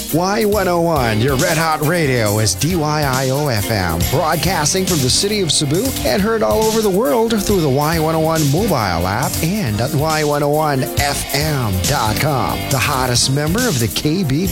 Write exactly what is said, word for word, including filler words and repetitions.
Y one oh one, your red hot radio, is D Y I O F M, broadcasting from the city of Cebu and heard all over the world through the Y one oh one mobile app and at Y one oh one F M dot com. The hottest member of the K B